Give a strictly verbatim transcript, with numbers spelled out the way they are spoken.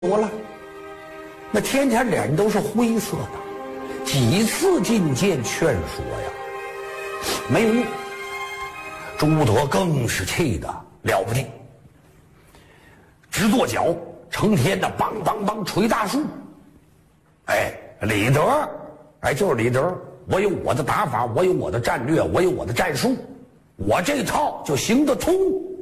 多了，那天天脸都是灰色的，几次进谏劝说呀，没用。朱德更是气得了不得，直跺脚，成天的梆梆梆捶大树。哎，李德，哎，就是李德，我有我的打法，我有我的战略，我有我的战术，我这套就行得通。